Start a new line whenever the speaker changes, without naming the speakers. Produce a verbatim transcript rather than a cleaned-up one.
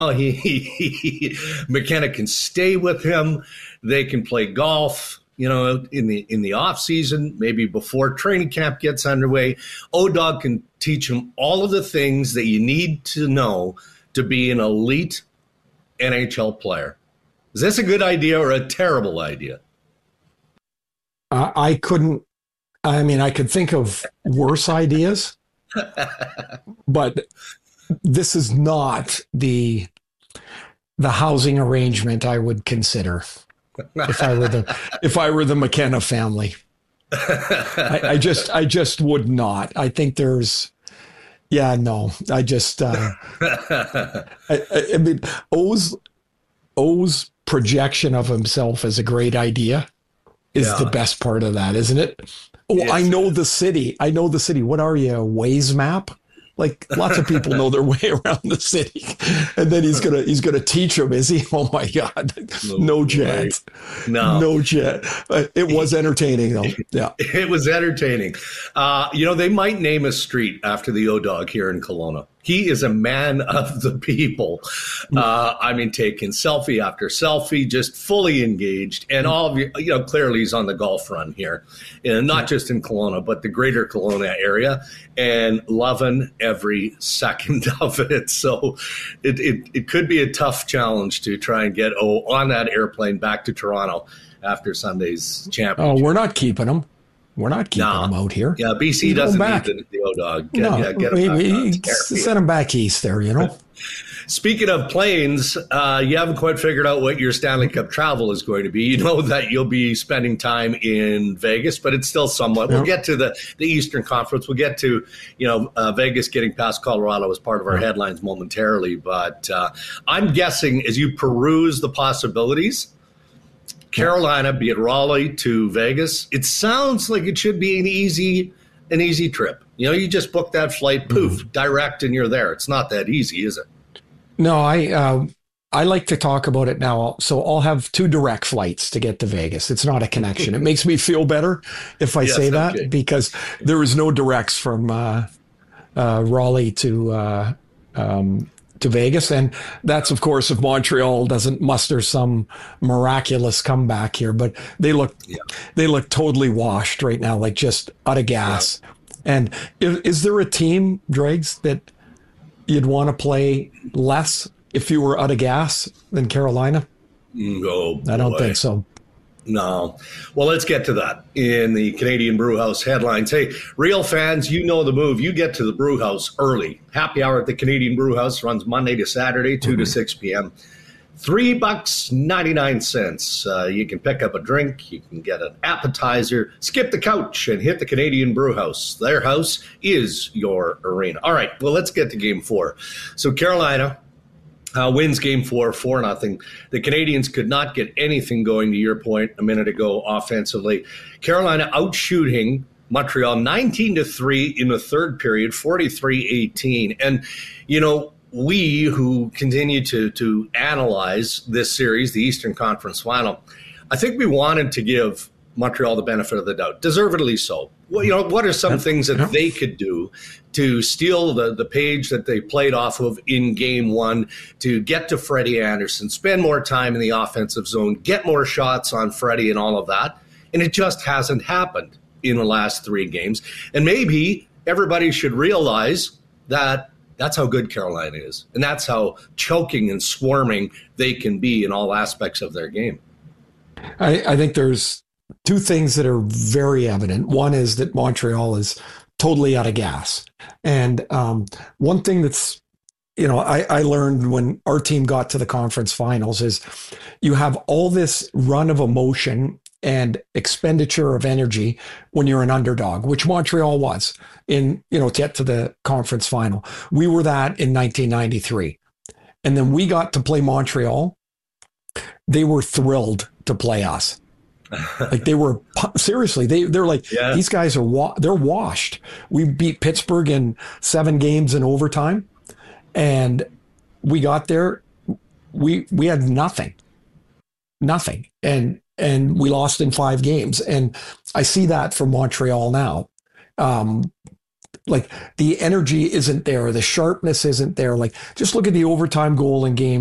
he, he, he McKenna can stay with him. They can play golf, you know, in the in the off season, maybe before training camp gets underway. O-Dog can teach him all of the things that you need to know to be an elite N H L player. Is this a good idea or a terrible idea?
Uh, I couldn't. I mean, I could think of worse ideas, but this is not the the housing arrangement I would consider if I were the if I were the McKenna family. I, I just I just would not. I think there's yeah no. I just uh, I, I, I mean O's O's projection of himself as a great idea is yeah. the best part of that, isn't it? Oh, yes. I know the city. I know the city. What are you, a Waze map? Like lots of people know their way around the city, and then he's gonna he's gonna teach them. Is he? Oh my God, no, no chance. No, no chance. It was entertaining though. Yeah,
it was entertaining. Uh, you know, they might name a street after the O-Dog here in Kelowna. He is a man of the people. Uh, I mean, taking selfie after selfie, just fully engaged. And all of you, you know, clearly he's on the golf run here, and not just in Kelowna, but the greater Kelowna area, and loving every second of it. So it, it, it could be a tough challenge to try and get O on that airplane back to Toronto after Sunday's championship.
Oh, we're not keeping him. We're not keeping nah. him out here.
Yeah, B C He's doesn't need the, the O-Dog. Get,
no,
yeah, get him
we, back send him back east there, you know.
Speaking of planes, uh, you haven't quite figured out what your Stanley Cup travel is going to be. You know that you'll be spending time in Vegas, but it's still somewhat. Yeah. We'll get to the, the Eastern Conference. We'll get to, you know, uh, Vegas getting past Colorado as part of our headlines momentarily. But uh, I'm guessing as you peruse the possibilities, Carolina, be it Raleigh to Vegas, it sounds like it should be an easy an easy trip. You know, you just book that flight, poof, mm-hmm. direct, and you're there. It's not that easy, is it?
No, I uh, I like to talk about it now. So I'll have two direct flights to get to Vegas. It's not a connection. It makes me feel better if I yes, say that okay. because there is no directs from uh, uh, Raleigh to uh, um, to Vegas. And that's, of course, if Montreal doesn't muster some miraculous comeback here. But they look yeah. they look totally washed right now, like just out of gas. Yeah. And is, is there a team, Dregs, that you'd want to play less if you were out of gas than Carolina?
No,
I don't think so.
No. Well, let's get to that in the Canadian Brewhouse headlines. Hey, real fans, you know the move. You get to the Brewhouse early. Happy hour at the Canadian Brewhouse runs Monday to Saturday, two mm-hmm. to six p.m. Three bucks ninety-nine cents. Uh, you can pick up a drink. You can get an appetizer. Skip the couch and hit the Canadian Brewhouse. Their house is your arena. All right. Well, let's get to Game Four. So Carolina Uh, wins game four, four nothing. The Canadians could not get anything going, to your point a minute ago, offensively. Carolina outshooting Montreal nineteen to three in the third period, forty-three eighteen. And, you know, we who continue to to analyze this series, the Eastern Conference Final, I think we wanted to give Montreal the benefit of the doubt, deservedly so. Well, you know, what are some things that they could do to steal the, the page that they played off of in game one, to get to Freddie Anderson, spend more time in the offensive zone, get more shots on Freddie and all of that. And it just hasn't happened in the last three games. And maybe everybody should realize that that's how good Carolina is. And that's how choking and swarming they can be in all aspects of their game.
I, I think there's two things that are very evident. One is that Montreal is totally out of gas. And um, one thing that's, you know, I, I learned when our team got to the conference finals is you have all this run of emotion and expenditure of energy when you're an underdog, which Montreal was in, you know, to get to the conference final. We were that in nineteen ninety-three. And then we got to play Montreal. They were thrilled to play us. Like they were seriously, they they're like yeah. these guys are wa- they're washed. We beat Pittsburgh in seven games in overtime, and we got there. We we had nothing, nothing, and and we lost in five games. And I see that from Montreal now. Um, like the energy isn't there, the sharpness isn't there. Like just look at the overtime goal in game